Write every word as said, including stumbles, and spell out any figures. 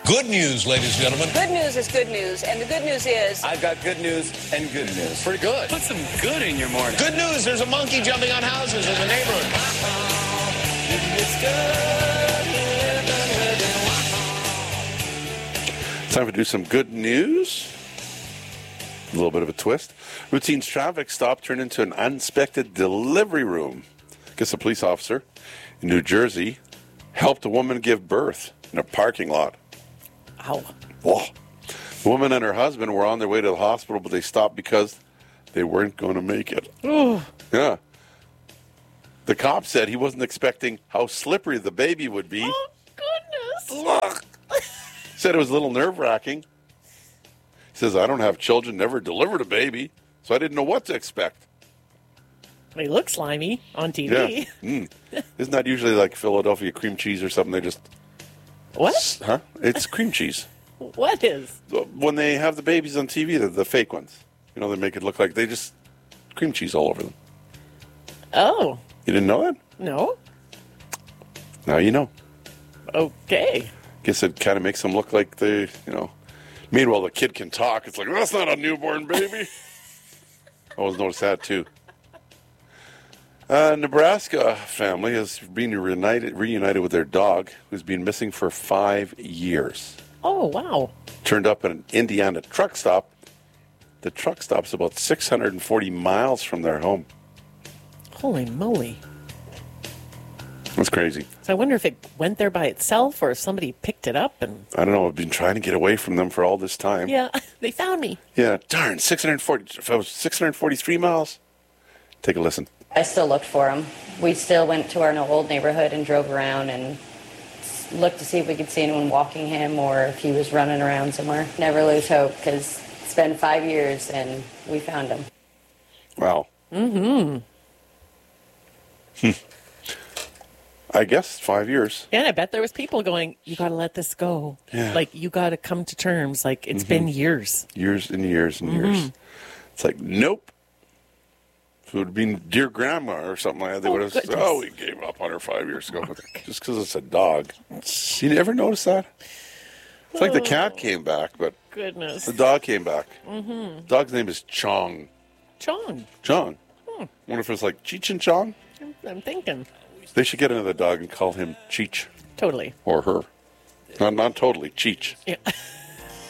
Good news, ladies and gentlemen. Good news is good news, and the good news is... I've got good news and good news. Pretty good. Put some good in your morning. Good news, there's a monkey jumping on houses in the neighborhood. Time to do some good news. A little bit of a twist. Routine traffic stop turned into an unexpected delivery room. I guess a police officer in New Jersey helped a woman give birth in a parking lot. Ow. Whoa. The woman and her husband were on their way to the hospital, but they stopped because they weren't going to make it. Ooh. Yeah. The cop said he wasn't expecting how slippery the baby would be. Oh, goodness. Said it was a little nerve-wracking. He says, I don't have children, never delivered a baby, so I didn't know what to expect. They look slimy on T V. Yeah. Mm. Isn't that usually like Philadelphia cream cheese or something? They just... What? Huh? It's cream cheese. What is? When they have the babies on T V, the, the fake ones. You know, they make it look like they just... cream cheese all over them. Oh. You didn't know that? No. Now you know. Okay. Guess it kind of makes them look like they, you know... Meanwhile, the kid can talk. It's like, that's not a newborn baby. I always noticed that, too. A Nebraska family has been reunited, reunited with their dog, who's been missing for five years. Oh, wow. Turned up at an Indiana truck stop. The truck stop's about six hundred forty miles from their home. Holy moly. That's crazy. So I wonder if it went there by itself or if somebody picked it up and... I don't know. I've been trying to get away from them for all this time. Yeah, they found me. Yeah, darn, six hundred forty, if I was six hundred forty-three miles. Take a listen. I still looked for him. We still went to our old neighborhood and drove around and looked to see if we could see anyone walking him or if he was running around somewhere. Never lose hope because it's been five years and we found him. Wow. Mm-hmm. Hmm. I guess five years. Yeah, I bet there was people going, you got to let this go. Yeah. Like, you got to come to terms. Like, it's Mm-hmm. been years. Years and years and Mm-hmm. years. It's like, nope. If it would have been dear grandma or something like that, they Oh, would have said, goodness. oh, we gave up on her five years ago. Just because it's a dog. You never notice that? It's like the cat came back, but Goodness. the dog came back. Mm-hmm. The dog's name is Chong. Chong. Chong. Hmm. I wonder if it's like Cheech and Chong? I'm thinking. They should get another dog and call him Cheech. Totally. Or her. Not, not totally, Cheech. Yeah.